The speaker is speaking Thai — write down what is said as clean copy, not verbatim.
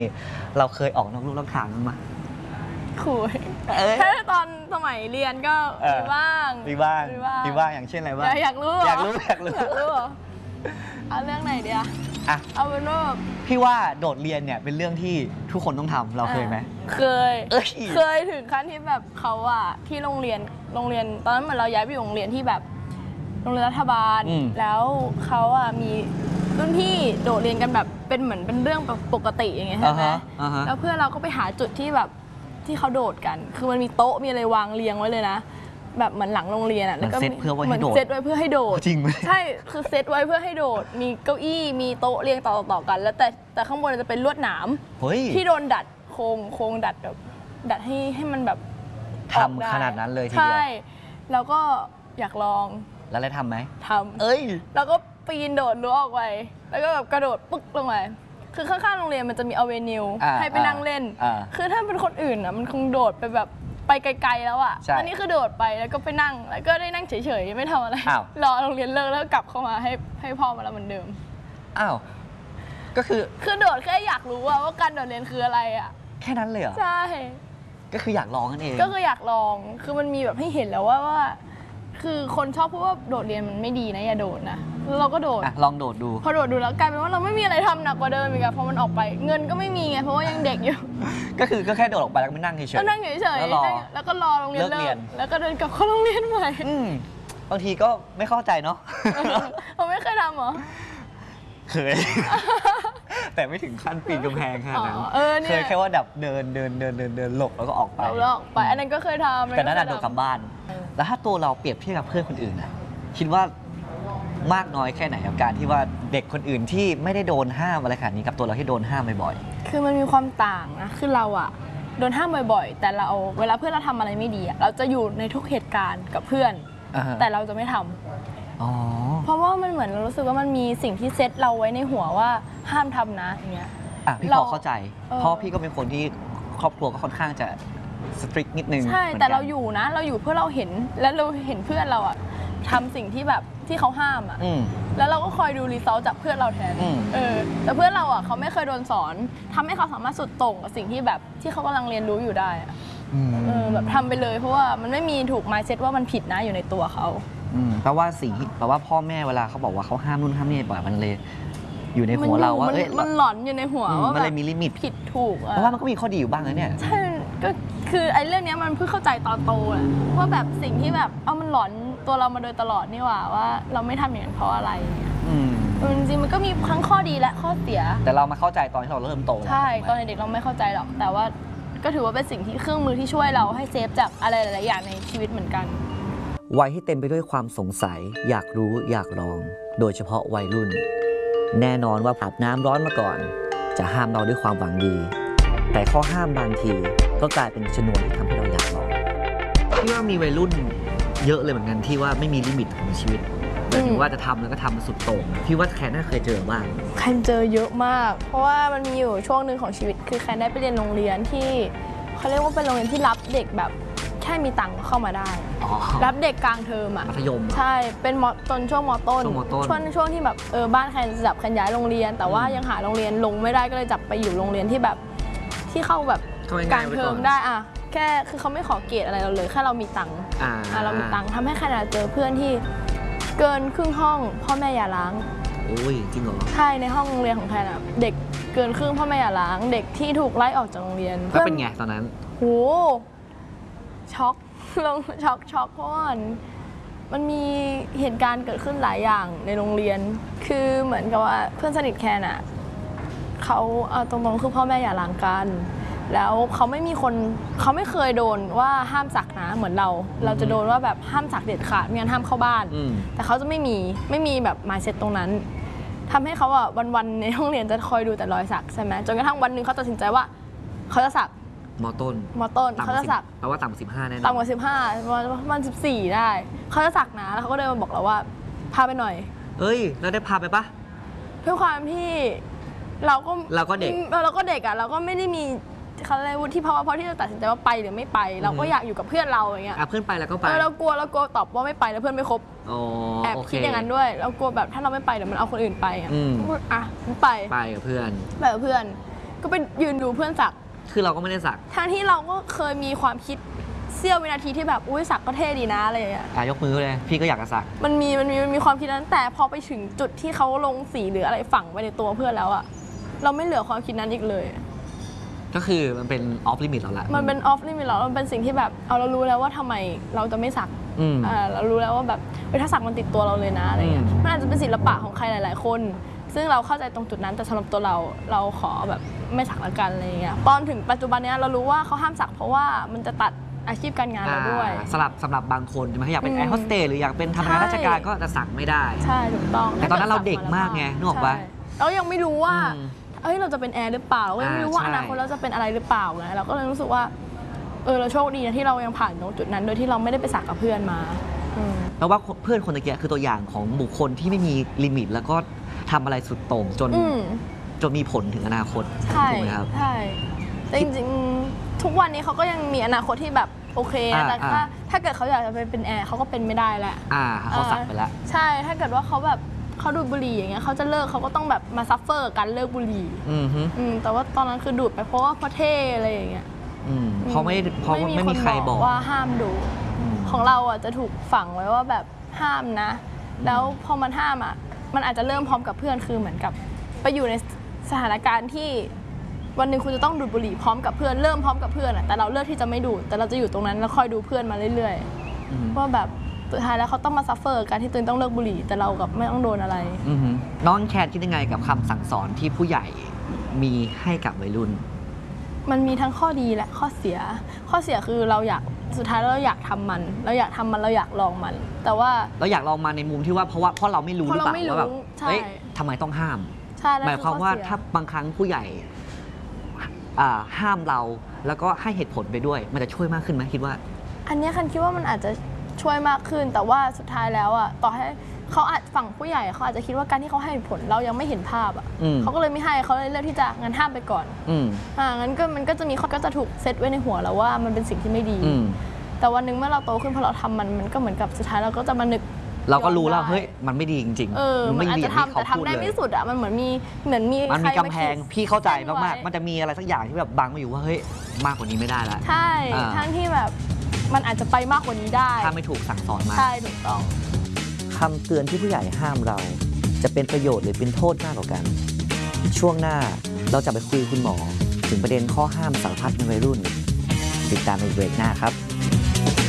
เราเคยออกนอกลู่นอกทางมั้ยคุยแค่ตอนสมัยเรียนก็มีบ้างอย่างเช่นอะไรบ้างอยากรู้เหรอเอาเรื่องไหนเดียวเอาเป็นว่าพี่ว่าโดดเรียนเนี่ยเป็นเรื่องที่ทุกคนต้องทำเราเคยไหมเคยถึงขั้นที่แบบเขาอะที่โรงเรียนตอนนั้นเหมือนเราย้ายไปอยู่โรงเรียนที่แบบโรงเรียนรัฐบาลแล้วเขาอะมีรุ่นพี่โดดเรียนกันแบบเป็นเหมือนเป็นเรื่องปกติอย่างเงี้ยใช่ไหมแล้วเพื่อนเราก็ไปหาจุดที่แบบที่เขาโดดกันคือมันมีโต๊ะมีอะไรวางเรียงไว้เลยนะแบบเหมือนหลังโรงเรียนอ่ะแล้วก็เซตเพื่อไว้ให้โดดให้โดดจริงไหมใช่คือเซตไว้เพื่อให้โดดมีเก้าอี้มีโต๊ะเรียงต่อกันแล้วแต่ข้างบนจะเป็นลวดหนามที่โดนดัดโค้งดัดแบบดัดให้มันแบบทำขนาดนั้นเลยทีเดียวใช่แล้วก็อยากลองแล้วได้ทำไหมทำแล้วก็ปีนโดดรั้วออกไปแล้วก็แบบกระโดดปึ๊กลงไปคือข้างๆโรงเรียนมันจะมีอเวนิวให้ไปนั่งเล่นคือถ้าเป็นคนอื่นอ่ะมันคงโดดไปแบบไปไกลๆแล้วอ่ะอันนี้คือโดดไปแล้วก็ไปนั่งแล้วก็ได้นั่งเฉยๆไม่ทำอะไรรอโรงเรียนเลิกแล้วกลับเข้ามาให้พ่อมาแล้วเหมือนเดิมก็คือโดดแค่อยากรู้ว่าการโดดเรียนคืออะไรอ่ะแค่นั้นเลยเหรอใช่ก็คืออยากลองนั่นเองก็คืออยากลองคือมันมีแบบให้เห็นแล้วว่าคือคนชอบพูดว่าโดดเรียนมันไม่ดีนะอย่าโดดนะเราก็โดดลองโดดดูพอโดดดูแล้วกลายเป็นว่าเราไม่มีอะไรทำหนักกว่าเดิมอีกอะพอมันออกไปเงินก็ไม่มีไงเพราะว่ายังเด็กอยู่ก็แค่โดดออกไปแล้วก็ไม่นั่งเฉยๆนั่งเฉยๆแล้วก็รอโรงเรียนเลิกแล้วก็เดินกลับเข้าโรงเรียนใหม่บางทีก็ไม่เข้าใจเนาะเราไม่เคยทำเหรอเคยแต่ไม่ถึงขั้นปีนกำแพงขนาดนั้นเคยแค่ว่าดับเดินหลบแล้วก็ออกไปอันนั้นก็เคยทำแต่นั้นโดดกลับบ้านแล้วถ้าตัวเราเปรียบเทียบกับเพื่อนคนอื่นนะคิดว่ามากน้อยแค่ไหนกับการที่ว่าเด็กคนอื่นที่ไม่ได้โดนห้ามอะไรขนาดนี้กับตัวเราที่โดนห้ามบ่อยๆคือมันมีความต่างนะคือเราอะโดนห้ามบ่อยๆแต่เราเวลาเพื่อนเราทำอะไรไม่ดีเราจะอยู่ในทุกเหตุการณ์กับเพื่อนแต่เราจะไม่ทำเพราะว่ามันเหมือนเรารู้สึกว่ามันมีสิ่งที่เซตเราไว้ในหัวว่าห้ามทำนะอย่างเงี้ยพี่พอเข้าใจเพราะพี่ก็เป็นคนที่ครอบครัวก็ค่อนข้างจะสตริกนิดนึงใช่แต่เราอยู่นะเราอยู่เพื่อเราเห็นแล้วเราเห็นเพื่อนเราอะทำสิ่งที่แบบที่เขาห้ามแล้วเราก็คอยดูรีเซลจากเพื่อนเราแทนแต่เพื่อนเราเขาไม่เคยโดนสอนทำให้เขาสามารถสุดโต่งกับสิ่งที่แบบที่เขากำลังเรียนรู้อยู่ได้แบบทำไปเลยเพราะว่ามันไม่มีถูก mindset ว่ามันผิดนะอยู่ในตัวเขาแปลว่าสิ่งแปลว่าพ่อแม่เวลาเขาบอกว่าเขาห้ามนู่นห้ามนี่บ่อยมันเลยอยู่ในหัวเราว่ามันหลอนอยู่ในหัวว่ามันเลยมีลิมิตผิดถูกเพราะว่ามันก็มีข้อดีอยู่บ้างนะเนี่ยใช่ก็คือไอ้เรื่องนี้มันเพิ่งเข้าใจตอนโตแหละว่าแบบสิ่งที่แบบมันหลอนตัวเรามาโดยตลอดนี่ว่าเราไม่ทำอย่างนั้นเพราะอะไรจริงๆมันก็มีทั้งข้อดีและข้อเสียแต่เรามาเข้าใจตอนที่เราเริ่มโตใช่ตอนเด็กเราไม่เข้าใจหรอกแต่ว่าก็ถือว่าเป็นสิ่งที่เครื่องมือที่ช่วยเราให้เซฟจากอะไรหลายๆอย่างในชีวิตเหมือนกันวัยที่เต็มไปด้วยความสงสัยอยากรู้อยากลองโดยเฉพาะวัยรุ่นแน่นอนว่าอาบน้ำร้อนมาก่อนจะห้ามเราด้วยความหวังดีแต่ข้อห้ามบางทีก็กลายเป็นชนวนที่ทำให้เราอยากลองพี่ว่ามีวัยรุ่นเยอะเลยเหมือนกันที่ว่าไม่มีลิมิตของชีวิตหมายถึงว่าจะทำแล้วก็ทำมาสุดโต่งพี่ว่าแคนน่าเคยเจอบ้างแคนเจอเยอะมากเพราะว่ามันมีอยู่ช่วงหนึ่งของชีวิตคือแคนได้ไปเรียนโรงเรียนที่เขาเรียกว่าเป็นโรงเรียนที่รับเด็กแบบแค่มีตังค์เข้ามาได้รับเด็กกลางเทอมมัธยมใช่เป็นช่วงม.ต้นช่วงที่แบบบ้านแคนจับแคนย้ายโรงเรียนแต่ว่ายังหาโรงเรียนลงไม่ได้ก็เลยจับไปอยู่โรงเรียนที่แบบที่เข้าแบบกลางเทอมได้แค่คือเขาไม่ขอเกรดอะไรเราเลยแค่เรามีตังค์เรามีตังค์ทำให้แคนเจอเพื่อนที่เกินครึ่งห้องพ่อแม่อย่าล้างโอ้ยจริงเหรอใช่ในห้องโรงเรียนของแคนเด็กเกินครึ่งพ่อแม่อย่าล้างเด็กที่ถูกไล่ออกจากโรงเรียนแล้วเป็นไงตอนนั้นโหช็อกลงช็อกเพราะว่ามันมีเหตุการณ์เกิดขึ้นหลายอย่างในโรงเรียนคือเหมือนกับว่าเพื่อนสนิทแคนเขาตรงๆคือพ่อแม่อย่าล้างกันแล้วเขาไม่เคยโดนว่าห้ามสักนะเหมือนเราจะโดนว่าแบบห้ามสักเด็ดขาดไม่งั้นห้ามเข้าบ้านแต่เขาจะไม่มีแบบmindsetตรงนั้นทำให้เขาวันๆในห้องเรียนจะคอยดูแต่รอยสักใช่ไหมจนกระทั่งวันหนึ่งเขาตัดสินใจว่าเขาจะสักม.ต้นเขาจะสักแปลว่าต่ำกว่า15แน่นอนต่ำกว่า15ประมาณ14ได้เขาจะสักนะแล้วเขาก็เดินมาบอกเราว่าพาไปหน่อยแล้วได้พาไปปะด้วยความที่เราก็เด็กเราก็ไม่ได้มีเขาเรียกวุฒิภาวะพอที่จะตัดสินใจว่าไปหรือไม่ไปเราก็อยากอยู่กับเพื่อนเราอย่างเงี้ยเพื่อนไปแล้วก็ไปเรากลัวตอบว่าไม่ไปแล้วเพื่อนไม่คบแอบคิดอย่างนั้นด้วยเรากลัวแบบถ้าเราไม่ไปเดี๋ยวมันเอาคนอื่นไปไม่ไปกับเพื่อนก็ไปยืนดูเพื่อนสักคือเราก็ไม่ได้สักทั้งที่เราก็เคยมีความคิดเสี้ยววินาทีที่แบบอุ้ยสักก็เท่ดีนะอะไรอย่างเงี้ยยกมือเลยพี่ก็อยากจะสักมันมีความคิดนั้นแต่พอไปถึงจุดที่เขาลงสีหรืออะไรฝังไว้ในตัวเพื่อนแล้วอะเราไม่เหลือความคิดนั้นอีกเลยก็คือมันเป็นออฟลิมิตแล้วแหละมันเป็นออฟลิมิตแล้วมันเป็นสิ่งที่แบบเรารู้แล้วว่าทำไมเราจะไม่สัก เรารู้แล้วว่าแบบถ้าสักมันติดตัวเราเลยนะอะไรเงี้ยมันอาจจะเป็นศิลปะของใครหลาย ๆ คน ซึ่งเราเข้าใจตรงจุดนั้นแต่สำหรับตัวเราขอแบบไม่สักละกันอะไรเงี้ยตอนถึงปัจจุบันเนี้ยเรารู้ว่าเขาห้ามสักเพราะว่ามันจะตัดอาชีพการงานเราด้วยสำหรับบางคนถ้าอยากเป็นแอร์โฮสเตสหรืออยากเป็นทำงานราชการก็จะสักไม่ได้ใช่ถูกต้องแต่ตอนนั้นเราเด็กมากไงนึกออกปะเรายังไม่รู้ว่าเราจะเป็นแอร์หรือเปล่าเรายังไม่รู้ว่าใช่อนาคตเราจะเป็นอะไรหรือเปล่าไงเราก็เลยรู้สึกว่าเราโชคดีนะที่เรายังผ่านตรงจุดนั้นโดยที่เราไม่ได้ไปสักกับเพื่อนมาแล้วว่าเพื่อนคนตะเกียคือตัวอย่างของบุคคลที่ไม่มีลิมิตแล้วก็ทำอะไรสุดโต่งจนมีผลถึงอนาคตใช่ถูกไหมครับใช่แต่จริงๆทุกวันนี้เขาก็ยังมีอนาคตที่แบบโอเคแต่ถ้าเกิดเขาอยากจะไปเป็นแอร์เขาก็เป็นไม่ได้แหละเขาสักไปแล้วใช่ถ้าเกิดว่าเขาแบบเขาดูดบุหรี่อย่างเงี้ยเขาจะเลิกเขาก็ต้องแบบมาซัฟเฟอร์กับการเลิกบุหรี่แต่ว่าตอนนั้นคือดูดไปเพราะว่าเท่อะไรอย่างเงี้ยเพราะไม่มีใครบอกว่าห้ามดูของเราอ่ะจะถูกฝังไว้ว่าแบบห้ามนะแล้วพอมันห้ามอ่ะมันอาจจะเริ่มพร้อมกับเพื่อนคือเหมือนกับไปอยู่ในสถานการณ์ที่วันหนึ่งคุณจะต้องดูดบุหรี่พร้อมกับเพื่อนเริ่มพร้อมกับเพื่อนอ่ะแต่เราเลือกที่จะไม่ดูดแต่เราจะอยู่ตรงนั้นแล้วคอยดูเพื่อนมาเรื่อยๆว่าแบบสุดท้ายแล้วเขาต้องมาซัฟเฟอร์การที่ตัวเองต้องเลิกบุหรี่แต่เรากับไม่ต้องโดนอะไรน้องแคทคิดยังไงกับคำสั่งสอนที่ผู้ใหญ่มีให้กับวัยรุ่นมันมีทั้งข้อดีและข้อเสียคือเราอยากสุดท้ายเราอยากทำมันเราอยากลองมัน แต่ว่าเราอยากลองมันในมุมที่ว่าเพราะเราไม่รู้หรือเปล่าว่าแบบเฮ้ยทำไมต้องห้ามหมายความว่าถ้าบางครั้งผู้ใหญ่ห้ามเราแล้วก็ให้เหตุผลไปด้วยมันจะช่วยมากขึ้นไหมคิดว่าอันนี้คันคิดว่ามันอาจจะช่วยมากขึ้นแต่ว่าสุดท้ายแล้วอ่ะต่อให้เขาอาจฝั่งผู้ใหญ่เขาอาจจะคิดว่าการที่เขาให้เหตุผลเรายังไม่เห็นภาพอ่ะเขาก็เลยไม่ให้เขาเลยเลือกที่จะงั้นห้ามไปก่อนงั้นก็มันก็จะมีก็จะถูกเซตไว้ในหัวแล้วว่ามันเป็นสิ่งที่ไม่ดีแต่วันหนึ่งเมื่อเราโตขึ้นพอเราทำมันก็เหมือนกับสุดท้ายเราก็จะมานึกเราก็รู้แล้วเฮ้ยมันไม่ดีจริงๆมันอาจจะทำแต่ทำได้ไม่สุดอ่ะมันเหมือนมีมันมีกำแพงพี่เข้าใจมากๆมันจะมีอะไรสักอย่างที่แบบบังมาอยู่ว่าเฮ้ยมากกว่านี้ไม่ได้แล้วใช่ทั้งที่แบบมันอาจจะไปมากกว่านี้ได้ถ้าไม่ถูกสั่งสอนมาใช่ถูกต้องคำเตือนที่ผู้ใหญ่ห้ามเราจะเป็นประโยชน์หรือเป็นโทษมากกว่ากันช่วงหน้าเราจะไปคุยคุณหมอถึงประเด็นข้อห้ามสารพัดในวัยรุ่นติดตามในเบรกหน้าครับ